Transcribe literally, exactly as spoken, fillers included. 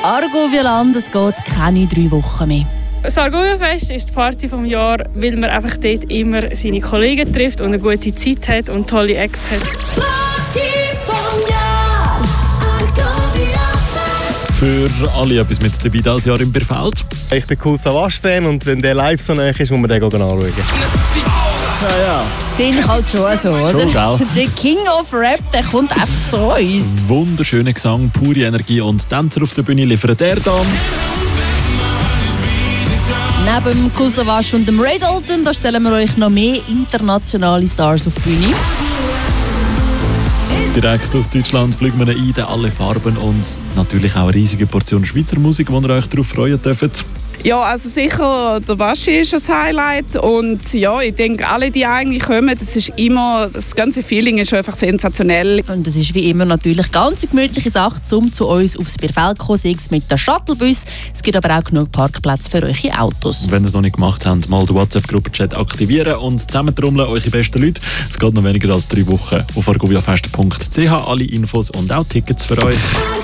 Argovia-Land, es geht keine drei Wochen mehr. Das Argovia-Fest ist die Party des Jahres, weil man einfach dort immer seine Kollegen trifft und eine gute Zeit hat und tolle Acts hat. Party vom Jahr, Argovia-Fest. Für alle etwas mit dabei dieses Jahr im Bierfeld. Ich bin Kool Savas-Fan und wenn der live so nah ist, muss man den anschauen. Ja, ja. Sehe ich halt schon so, oder? Schon, gell? Der King of Rap, der kommt einfach zu uns. Wunderschöner Gesang, pure Energie und Tänzer auf der Bühne liefert er dann. Neben Kool Savas und dem Ray Dalton, da stellen wir euch noch mehr internationale Stars auf die Bühne. Direkt aus Deutschland fliegen wir ein, in alle Farben und natürlich auch eine riesige Portion Schweizer Musik, wo ihr euch darauf freuen dürft. Ja, also sicher, der Baschi ist ein Highlight und ja, ich denke, alle, die eigentlich kommen, das ist immer, das ganze Feeling ist einfach sensationell. Und es ist wie immer natürlich ganz eine gemütliche Sache, um zu uns aufs Bierfeld zu kommen, sei es mit dem Shuttlebus. Es gibt aber auch genug Parkplätze für eure Autos. Wenn ihr es noch nicht gemacht habt, mal den WhatsApp-Gruppenchat aktivieren und zusammentrommeln, eure besten Leute. Es geht noch weniger als drei Wochen auf argoviafest punkt c h. Alle Infos und auch Tickets für euch.